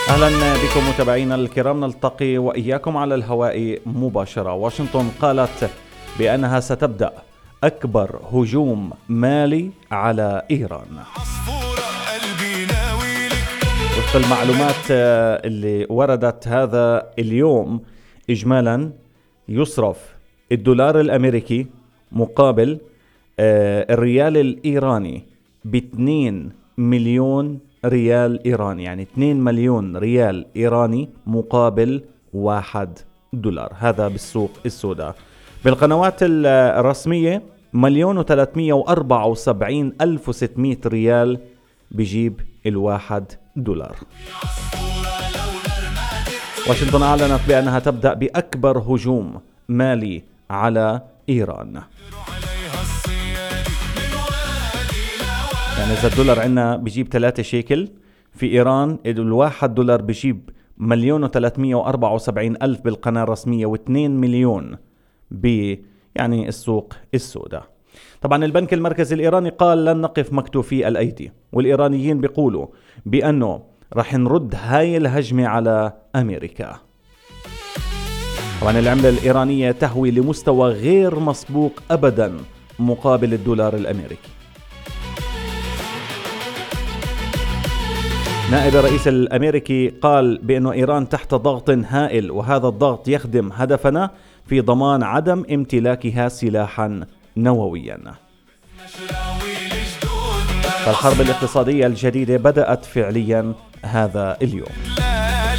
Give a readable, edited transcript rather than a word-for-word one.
أهلا بكم متابعينا الكرام، نلتقي وإياكم على الهواء مباشرة. واشنطن قالت بأنها ستبدأ أكبر هجوم مالي على إيران. وفق المعلومات اللي وردت هذا اليوم، إجمالا يصرف الدولار الأمريكي مقابل الريال الإيراني ب2 مليون ريال إيراني، يعني 2 مليون ريال إيراني مقابل $1. هذا بالسوق السوداء. بالقنوات الرسمية 1,374,600 ريال بجيب $1. واشنطن أعلنت بأنها تبدأ بأكبر هجوم مالي على إيران. يعني إذا الدولار عندنا بيجيب 3 شيكل، في إيران $1 بيجيب 1,374,000 بالقناة الرسمية، و2 مليون يعني السوق السوداء. طبعا البنك المركزي الإيراني قال لن نقف مكتوفي الأيدي، والإيرانيين بيقولوا بأنه رح نرد هاي الهجمة على أمريكا. طبعا العملة الإيرانية تهوي لمستوى غير مسبوق أبدا مقابل الدولار الأمريكي. نائب الرئيس الأمريكي قال بأن إيران تحت ضغط هائل، وهذا الضغط يخدم هدفنا في ضمان عدم امتلاكها سلاحا نوويا. فالحرب الاقتصادية الجديدة بدأت فعليا هذا اليوم.